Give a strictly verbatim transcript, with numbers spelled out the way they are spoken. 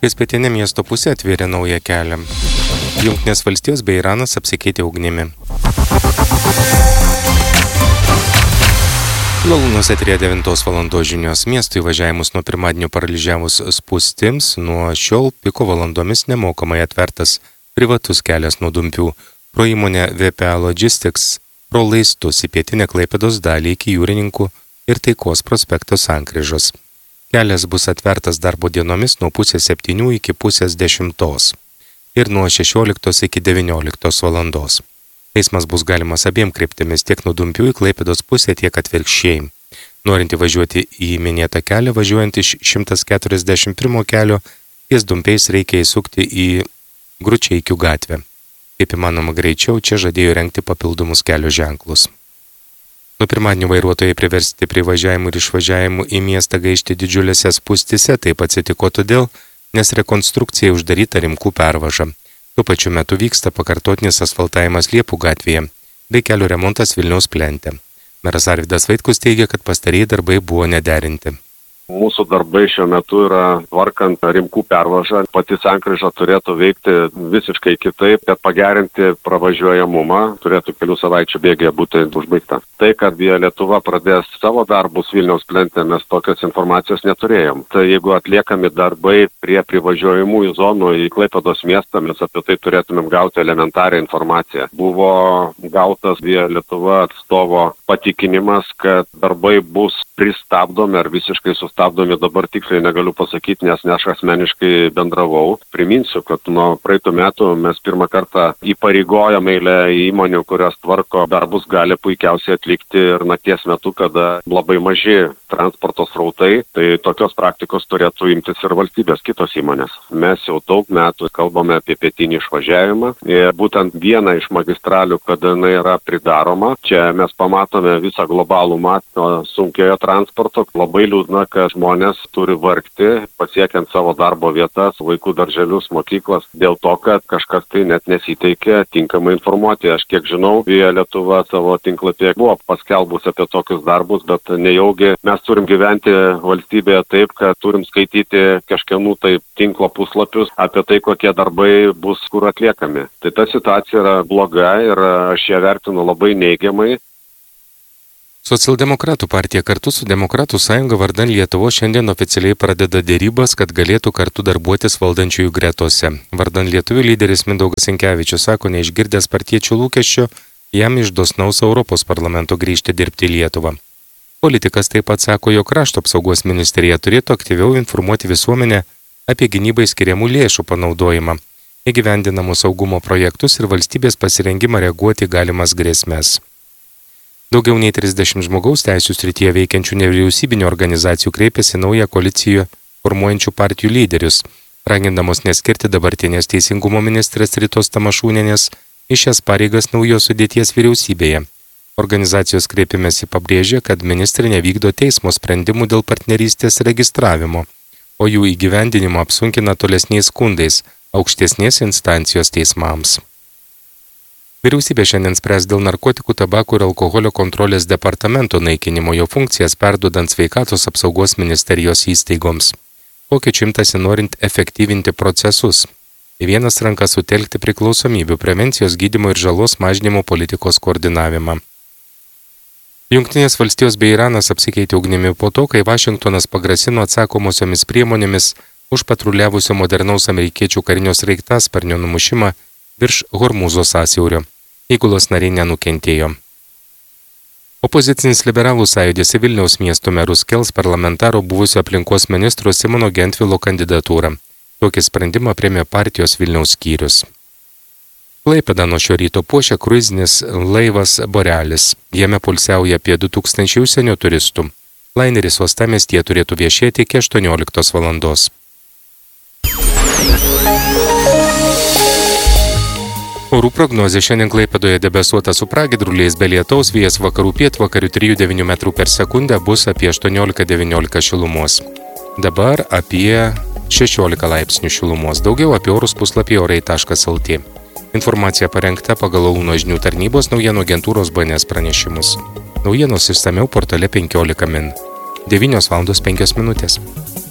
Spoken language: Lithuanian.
Ties pietinė miesto pusė atvėrė naują kelią. Jungtinės valstijos bei Iranas apsikeitė ugnimi. Lalūnos eterėje devintos valandos žinios. Miesto įvažiavimus nuo pirmadienio paralyžiavus spūstims, nuo šiol piko valandomis nemokamai atvertas privatus kelias nuo Dumpių pro įmonę V P A Logistics pro laistus į pietinę Klaipėdos dalį iki Jūrininkų ir Taikos prospekto sankryžos. Kelias bus atvertas darbo dienomis nuo pusės septynių iki pusės dešimtos ir nuo šešioliktos iki devynioliktos valandos. Eismas bus galimas abiem kryptimis tiek nuo Dumpių į Klaipėdos pusę, tiek atvirkščiai. Norint įvažiuoti į minėtą kelią, važiuojant iš šimtas keturiasdešimt pirmo kelio, ties Dumpiais reikia įsukti į Gručeikių gatvę. Kaip įmanoma greičiau, čia žadėjo rengti papildomus kelio ženklus. Nuo pirmadienio vairuotojai priversti prie važiavimų ir išvažiavimų į miestą gaišti didžiulėse spūstyse. Taip atsitiko todėl, nes rekonstrukcija uždaryta Rimkų pervaža. Tuo pačiu metu vyksta pakartotinis asfaltavimas Liepų gatvėje bei kelio remontas Vilniaus plente. Meras Arvydas Vaitkus teigia, kad pastarieji darbai buvo nederinti. Mūsų darbai šiuo metu yra tvarkant Rimkų pervažą. Pati sankryža turėtų veikti visiškai kitaip, kad pagerinti pravažiuojamumą turėtų kelių savaičių bėgyje būti užbaigta. Tai, kad Via Lietuva pradės savo darbus Vilniaus plente, mes tokios informacijos neturėjom. Tai jeigu atliekami darbai prie privažiuojamųjų zonų į Klaipėdos miestą, mes apie tai turėtumėm gauti elementarią informaciją. Buvo gautas Via Lietuva atstovo patikinimas, kad darbai bus pristabdomi ar visiškai sustabdomi, dabar tiksliai negaliu pasakyti, nes ne aš asmeniškai bendravau. Priminsiu, kad nuo praeitų metų mes pirmą kartą įpareigojame eilę įmonių, kurios tvarko darbus, gali puikiausiai atlikti ir nakties metu, kada labai maži transporto srautai, tai tokios praktikos turėtų imtis ir valstybės kitos įmonės. Mes jau daug metų kalbame apie pietinį išvažiavimą ir būtent viena iš magistralių, kada jinai yra pridaroma, čia mes pamatome visą globalų matą sunkiojo transporto. Labai liūdna, kad žmonės turi vargti, pasiekiant savo darbo vietas, vaikų darželius, mokyklas, dėl to, kad kažkas tai net nesiteikė tinkamai informuoti. Aš kiek žinau, Via Lietuva savo tinklapyje buvo paskelbus apie tokius darbus, bet nejaugi mes turim gyventi valstybėje taip, kad turim skaityti kažkienų tai tinklo puslapius apie tai, kokie darbai bus kur atliekami. Tai ta situacija yra bloga ir aš ją vertinu labai neigiamai. Socialdemokratų partija kartu su Demokratų sąjunga vardan Lietuvos šiandien oficialiai pradeda dėrybas, kad galėtų kartu darbuotis valdančiųjų gretose. Vardan Lietuvių lyderis Mindaugas Sinkevičius sako, neišgirdęs partiečių lūkesčio, jam iš dosnaus Europos parlamento grįžti dirbti į Lietuvą. Politikas taip pat sako, jog krašto apsaugos ministerija turėtų aktyviau informuoti visuomenę apie gynybai skiriamų lėšų panaudojimą, įgyvendinamus saugumo projektus ir valstybės pasirengimą reaguoti galimas grėsmes. Daugiau nei trisdešimt žmogaus teisių srityje veikiančių nevyriausybinių organizacijų kreipėsi naują koaliciją formuojančių partijų lyderius, ragindamos neskirti dabartinės teisingumo ministrės Ritos Tamašūnienės į šias pareigas naujos sudėties vyriausybėje. Organizacijos kreipimėsi pabrėžė, kad ministrė nevykdo teismo sprendimų dėl partnerystės registravimo, o jų įgyvendinimo apsunkina tolesniais skundais aukštesnės instancijos teismams. Vyriausybė šiandien spręs dėl narkotikų, tabako ir alkoholio kontrolės departamento naikinimo, jo funkcijas perduodant sveikatos apsaugos ministerijos įstaigoms. Pokyčių imtasi norint efektyvinti procesus. Į vienas rankas sutelkti priklausomybių, prevencijos gydymo ir žalos mažinimo politikos koordinavimą. Jungtinės valstijos bei Iranas apsikeitė ugnimi po to, kai Vašingtonas pagrasino atsakomosiomis priemonėmis už patruliavusio modernaus amerikiečių karinio sraigtasparnio numušimą virš Hormūzo sąsiaurio. Įgulos nariai nenukentėjo. Opozicinis liberalų sąjūdis į Vilniaus miesto merus kels parlamentaro buvusio aplinkos ministro Simono Gentvilo kandidatūrą. Tokį sprendimą priėmė partijos Vilniaus skyrius. Klaipėdą nuo šio ryto puošia kruizinis laivas Borealis. Jame poilsiauja apie du tūkstančiai užsienio turistų. Laineris uostamiestyje turėtų viešėti iki aštuonioliktos valandos. Orų prognozė šiandien Klaipėdoje debesuota su pragiedruliais be lietaus, vėjas vakarų pietvakarių trijų devynių metrų per sekundę, bus apie aštuoniolika devyniolika šilumos. Dabar apie šešiolika laipsnių šilumos. Daugiau apie orus puslapyje orai taškas lt. Informacija parengta pagal Launo žinių tarnybos naujienų agentūros B N S pranešimus. Naujienos išsamiau portale penkiolika min. devynios valandos penkios minutės.